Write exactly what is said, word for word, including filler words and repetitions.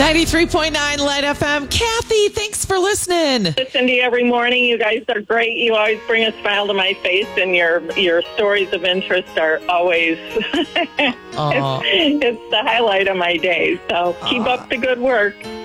ninety-three point nine Light F M. Kathy, thanks for listening. Listen to you every morning. You guys are great. You always bring a smile to my face, and your your stories of interest are always it's, it's the highlight of my day. So keep Aw. up the good work.